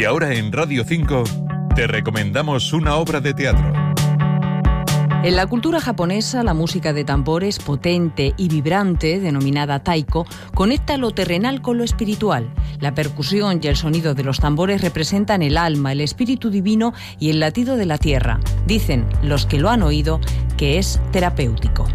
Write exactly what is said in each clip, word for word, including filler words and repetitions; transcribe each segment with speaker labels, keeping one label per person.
Speaker 1: Y ahora en Radio cinco te recomendamos una obra de teatro.
Speaker 2: En la cultura japonesa, la música de tambores potente y vibrante, denominada taiko, conecta lo terrenal con lo espiritual. La percusión y el sonido de los tambores representan el alma, el espíritu divino y el latido de la tierra. Dicen los que lo han oído que es terapéutico.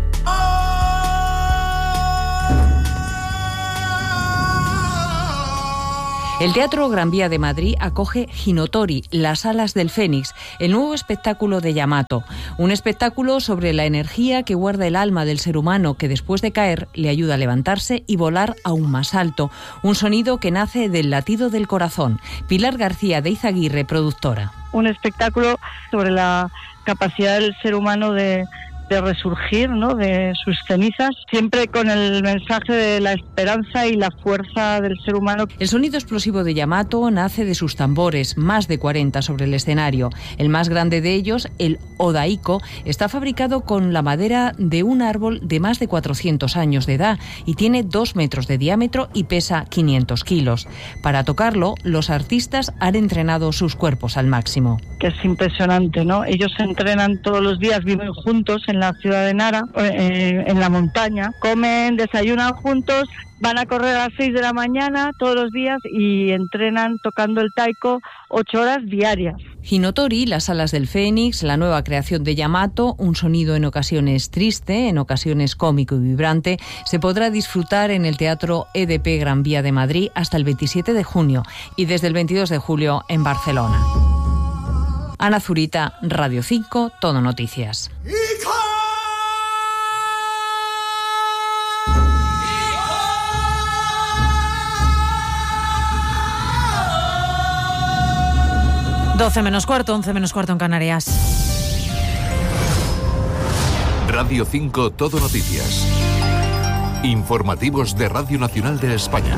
Speaker 2: El Teatro Gran Vía de Madrid acoge Hinotori, Las alas del Fénix, el nuevo espectáculo de Yamato. Un espectáculo sobre la energía que guarda el alma del ser humano, que después de caer le ayuda a levantarse y volar aún más alto. Un sonido que nace del latido del corazón. Pilar García de Izaguirre, productora.
Speaker 3: Un espectáculo sobre la capacidad del ser humano de... de resurgir, ¿no?, de sus cenizas, siempre con el mensaje de la esperanza y la fuerza del ser humano.
Speaker 2: El sonido explosivo de Yamato nace de sus tambores, más de cuarenta sobre el escenario. El más grande de ellos, el Odaiko, está fabricado con la madera de un árbol de más de cuatrocientos años de edad y tiene dos metros de diámetro y pesa quinientos kilos. Para tocarlo, los artistas han entrenado sus cuerpos al máximo.
Speaker 3: Que es impresionante, ¿no? Ellos se entrenan todos los días, viven juntos en la ciudad de Nara, eh, en la montaña, comen, desayunan juntos, van a correr a las seis de la mañana todos los días y entrenan tocando el taiko ocho horas diarias.
Speaker 2: Hinotori, Las alas del Fénix, la nueva creación de Yamato, un sonido en ocasiones triste, en ocasiones cómico y vibrante, se podrá disfrutar en el Teatro E D P Gran Vía de Madrid hasta el veintisiete de junio y desde el veintidós de julio en Barcelona. Ana Zurita, Radio cinco, Todo Noticias.
Speaker 4: doce menos cuarto, once menos cuarto en Canarias.
Speaker 1: Radio cinco, Todo Noticias. Informativos de Radio Nacional de España.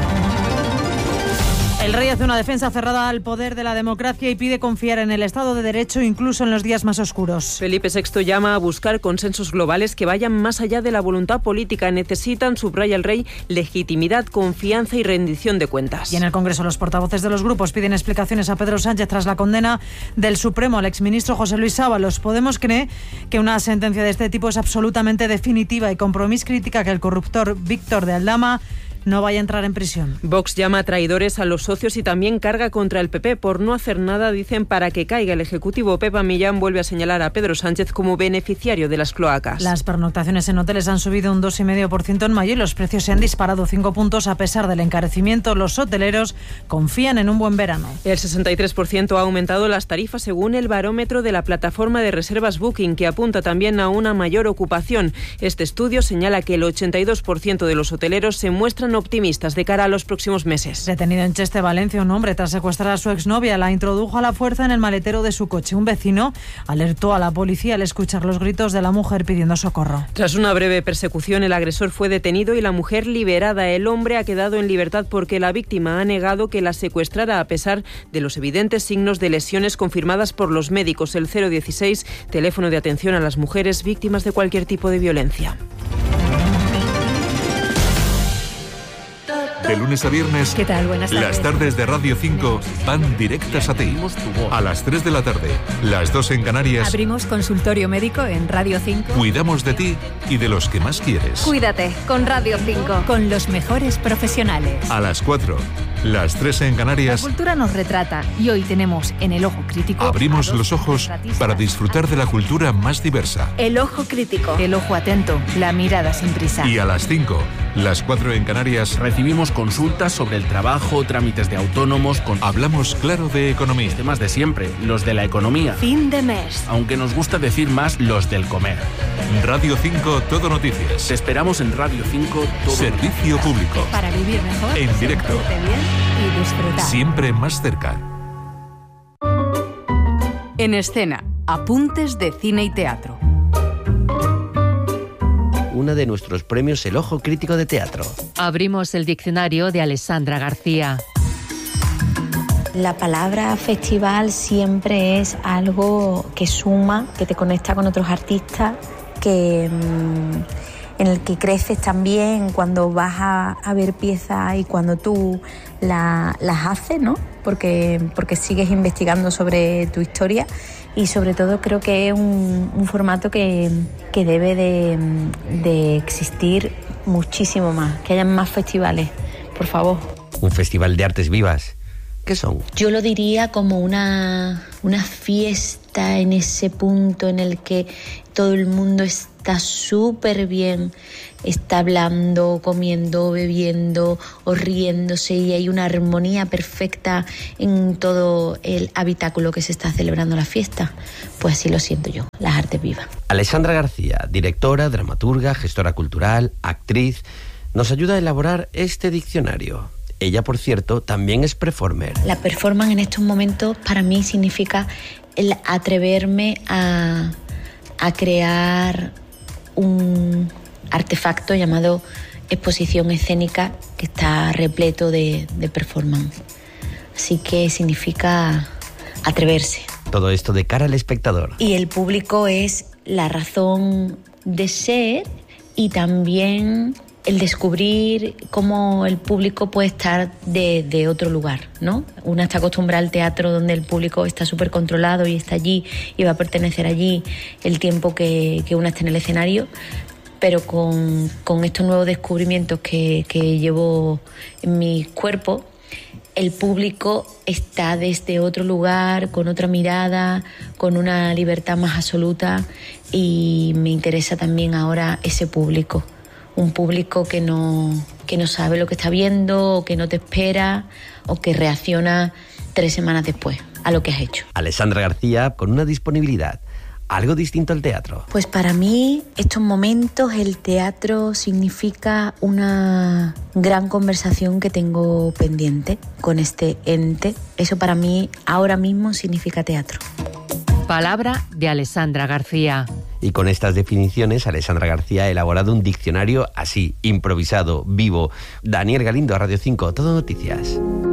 Speaker 4: El rey hace una defensa cerrada al poder de la democracia y pide confiar en el Estado de Derecho incluso en los días más oscuros.
Speaker 5: Felipe sexto llama a buscar consensos globales que vayan más allá de la voluntad política. Necesitan, subraya el rey, legitimidad, confianza y rendición de cuentas.
Speaker 4: Y en el Congreso los portavoces de los grupos piden explicaciones a Pedro Sánchez tras la condena del Supremo al exministro José Luis Ábalos. Podemos cree que una sentencia de este tipo es absolutamente definitiva y Compromís critica que el corruptor Víctor de Aldama no vaya a entrar en prisión.
Speaker 5: Vox llama a traidores a los socios y también carga contra el P P por no hacer nada, dicen, para que caiga el Ejecutivo. Pepa Millán vuelve a señalar a Pedro Sánchez como beneficiario de las cloacas.
Speaker 4: Las pernoctaciones en hoteles han subido un dos coma cinco por ciento en mayo y los precios se han disparado cinco puntos a pesar del encarecimiento. Los hoteleros confían en un buen verano.
Speaker 5: El sesenta y tres por ciento ha aumentado las tarifas según el barómetro de la plataforma de reservas Booking, que apunta también a una mayor ocupación. Este estudio señala que el ochenta y dos por ciento de los hoteleros se muestran optimistas de cara a los próximos meses.
Speaker 4: Detenido en Cheste, Valencia, un hombre tras secuestrar a su exnovia la introdujo a la fuerza en el maletero de su coche. Un vecino alertó a la policía al escuchar los gritos de la mujer pidiendo socorro.
Speaker 5: Tras una breve persecución, el agresor fue detenido y la mujer liberada. El hombre ha quedado en libertad porque la víctima ha negado que la secuestrara a pesar de los evidentes signos de lesiones confirmadas por los médicos. El cero dieciséis, teléfono de atención a las mujeres víctimas de cualquier tipo de violencia.
Speaker 1: De lunes a viernes,
Speaker 6: ¿qué tal? Buenas tardes.
Speaker 1: Las tardes de Radio cinco van directas a ti. A las tres de la tarde, las dos en Canarias.
Speaker 6: Abrimos consultorio médico en Radio cinco.
Speaker 1: Cuidamos de ti y de los que más quieres.
Speaker 6: Cuídate con Radio cinco. Con los mejores profesionales.
Speaker 1: A las cuatro, las tres en Canarias.
Speaker 6: La cultura nos retrata y hoy tenemos en El Ojo Crítico.
Speaker 1: Abrimos los ojos para disfrutar de la cultura más diversa.
Speaker 6: El Ojo Crítico. El ojo atento, la mirada sin prisa.
Speaker 1: Y a las cinco, las cuatro en Canarias.
Speaker 7: Recibimos consultas sobre el trabajo, trámites de autónomos. Con...
Speaker 1: Hablamos claro de economía.
Speaker 7: Los temas de siempre, los de la economía.
Speaker 6: Fin de mes.
Speaker 7: Aunque nos gusta decir más los del comer.
Speaker 1: Radio cinco, Todo Noticias.
Speaker 7: Te esperamos en Radio cinco, Todo
Speaker 1: Servicio
Speaker 7: Noticias.
Speaker 1: Público.
Speaker 6: Para vivir mejor.
Speaker 1: En directo.
Speaker 6: Bien y disfrutar.
Speaker 1: Siempre más cerca.
Speaker 8: En escena, apuntes de cine y teatro.
Speaker 9: Uno de nuestros premios, el Ojo Crítico de Teatro.
Speaker 10: Abrimos el diccionario de Alessandra García.
Speaker 11: La palabra festival siempre es algo que suma, que te conecta con otros artistas, que, en el que creces también cuando vas a, a ver piezas y cuando tú la, las haces, ¿no? Porque, porque sigues investigando sobre tu historia y sobre todo creo que es un, un formato que, que debe de, de existir muchísimo más, que haya más festivales, por favor.
Speaker 9: Un festival de artes vivas. ¿Qué son?
Speaker 11: Yo lo diría como una, una fiesta en ese punto en el que todo el mundo está súper bien, está hablando, comiendo, bebiendo o riéndose y hay una armonía perfecta en todo el habitáculo que se está celebrando la fiesta. Pues así lo siento yo, las artes vivas.
Speaker 9: Alessandra García, directora, dramaturga, gestora cultural, actriz, nos ayuda a elaborar este diccionario. Ella, por cierto, también es performer.
Speaker 11: La performance en estos momentos para mí significa el atreverme a, a crear un artefacto llamado exposición escénica que está repleto de, de performance. Así que significa atreverse.
Speaker 9: Todo esto de cara al espectador.
Speaker 11: Y el público es la razón de ser y también el descubrir cómo el público puede estar de, de otro lugar, ¿no? Una está acostumbrada al teatro donde el público está súper controlado y está allí y va a pertenecer allí el tiempo que, que una está en el escenario, pero con, con estos nuevos descubrimientos que, que llevo en mi cuerpo, el público está desde otro lugar, con otra mirada, con una libertad más absoluta y me interesa también ahora ese público. Un público que no, que no sabe lo que está viendo, o que no te espera, o que reacciona tres semanas después a lo que has hecho.
Speaker 9: Alessandra García, con una disponibilidad algo distinto al teatro.
Speaker 11: Pues para mí, estos momentos, el teatro significa una gran conversación que tengo pendiente con este ente. Eso para mí ahora mismo significa teatro.
Speaker 10: Palabra de Alessandra García.
Speaker 9: Y con estas definiciones, Alessandra García ha elaborado un diccionario así, improvisado, vivo. Daniel Galindo, Radio cinco, Todo Noticias.